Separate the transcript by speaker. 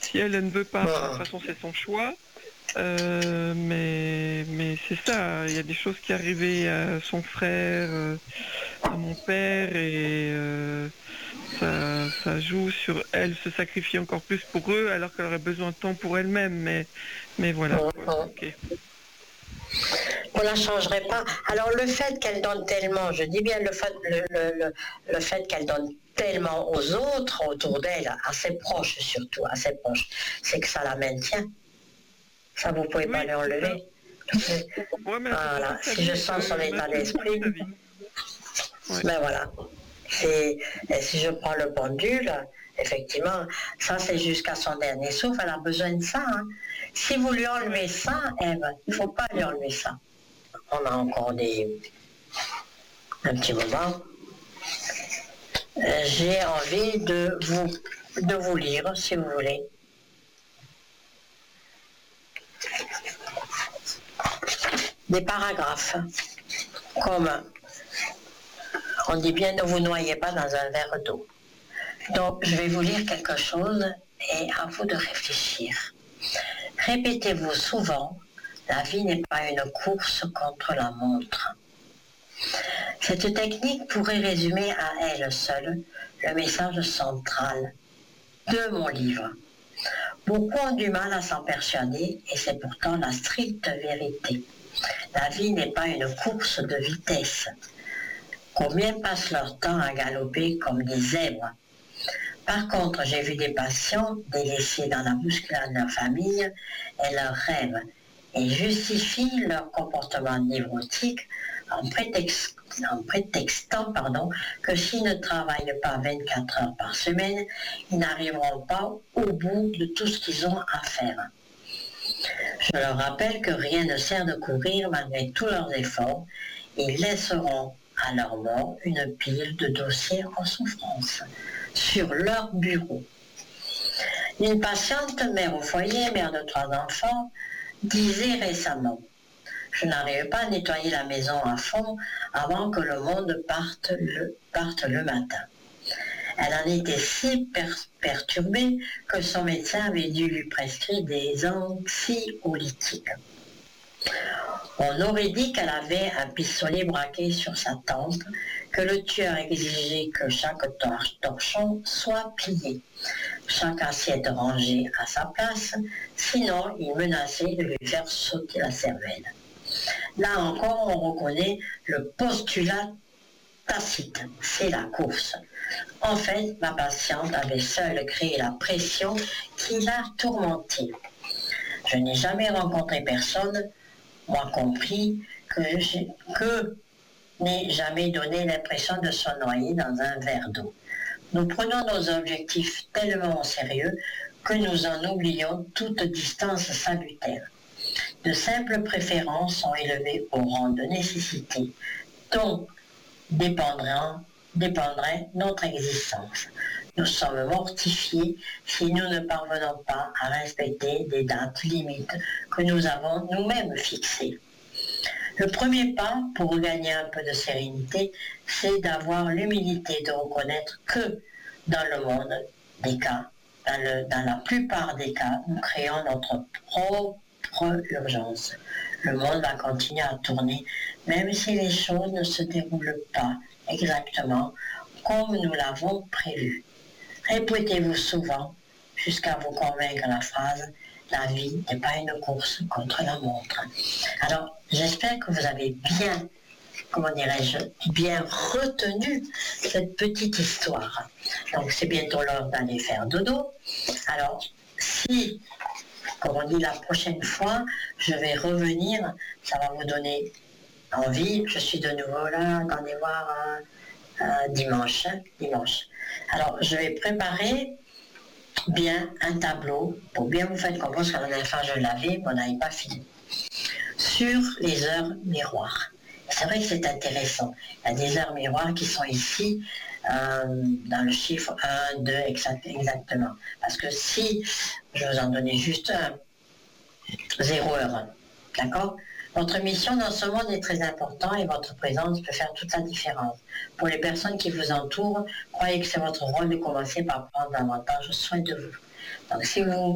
Speaker 1: Si elle ne veut pas, de toute
Speaker 2: Bon.
Speaker 1: façon, c'est son choix. Mais c'est ça, il y a des choses qui arrivaient à son frère, à mon père, et ça joue sur elle, se sacrifier encore plus pour eux, alors qu'elle aurait besoin de temps pour elle-même. Mais voilà, quoi. Ok.
Speaker 2: On la changerait pas. Alors le fait qu'elle donne tellement, je dis bien le fait qu'elle donne tellement aux autres autour d'elle, à ses proches surtout, à ses proches, c'est que ça la maintient. Ça, vous pouvez pas
Speaker 1: Oui,
Speaker 2: lui
Speaker 1: c'est ça.
Speaker 2: enlever.
Speaker 1: Ouais, mais elle a fait ça
Speaker 2: Voilà,
Speaker 1: toute sa
Speaker 2: si je
Speaker 1: vie,
Speaker 2: sens son
Speaker 1: elle m'a
Speaker 2: état
Speaker 1: fait ça toute
Speaker 2: d'esprit,
Speaker 1: sa vie. Ouais.
Speaker 2: ben voilà. Et si je prends le pendule, effectivement, ça c'est jusqu'à son dernier souffle, elle a besoin de ça. Hein. Si vous lui enlevez ça, Ève, il ne faut pas lui enlever ça. On a encore un petit moment. J'ai envie de vous lire, si vous voulez. Des paragraphes, comme on dit bien, ne vous noyez pas dans un verre d'eau. Donc, je vais vous lire quelque chose et à vous de réfléchir. Répétez-vous souvent, la vie n'est pas une course contre la montre. Cette technique pourrait résumer à elle seule le message central de mon livre. Beaucoup ont du mal à s'en persuader et c'est pourtant la stricte vérité. La vie n'est pas une course de vitesse. Combien passent leur temps à galoper comme des zèbres? Par contre, j'ai vu des patients délaissés dans la bousculade de leur famille et leurs rêves et justifient leur comportement névrotique en prétextant que s'ils ne travaillent pas 24 heures par semaine, ils n'arriveront pas au bout de tout ce qu'ils ont à faire. Je leur rappelle que rien ne sert de courir malgré tous leurs efforts. Ils laisseront à leur mort une pile de dossiers en souffrance sur leur bureau. Une patiente, mère au foyer, mère de 3 enfants, disait récemment: je n'arrive pas à nettoyer la maison à fond avant que le monde parte le matin. Elle en était si perturbée que son médecin avait dû lui prescrire des anxiolytiques. On aurait dit qu'elle avait un pistolet braqué sur sa tempe, que le tueur exigeait que chaque torchon soit plié, chaque assiette rangée à sa place, sinon il menaçait de lui faire sauter la cervelle. Là encore, on reconnaît le postulat tacite, c'est la course. En fait, ma patiente avait seule créé la pression qui l'a tourmentée. Je n'ai jamais rencontré personne, moi compris, que n'ait jamais donné l'impression de se noyer dans un verre d'eau. Nous prenons nos objectifs tellement au sérieux que nous en oublions toute distance salutaire. De simples préférences sont élevées au rang de nécessité, dont dépendrait notre existence. Nous sommes mortifiés si nous ne parvenons pas à respecter des dates limites que nous avons nous-mêmes fixées. Le premier pas pour regagner un peu de sérénité, c'est d'avoir l'humilité de reconnaître que dans le monde des cas, dans la plupart des cas, nous créons notre propre urgence. Le monde va continuer à tourner, même si les choses ne se déroulent pas exactement comme nous l'avons prévu. Répétez-vous souvent jusqu'à vous convaincre la phrase: la vie n'est pas une course contre la montre. Alors, j'espère que vous avez bien retenu cette petite histoire. Donc, c'est bientôt l'heure d'aller faire dodo. Alors, si, comme on dit, la prochaine fois, je vais revenir, ça va vous donner envie. Je suis de nouveau là, attendez voir, dimanche. Alors, je vais préparer bien un tableau pour bien vous faire comprendre, parce que la dernière fois je l'avais, mais on n'avait pas fini, sur les heures miroirs. C'est vrai que c'est intéressant. Il y a des heures miroirs qui sont ici dans le chiffre 1, 2, exactement. Parce que si je vous en donnais juste 0 heure, d'accord? Votre mission dans ce monde est très importante et votre présence peut faire toute la différence. Pour les personnes qui vous entourent, croyez que c'est votre rôle de commencer par prendre davantage soin de vous. Donc si vous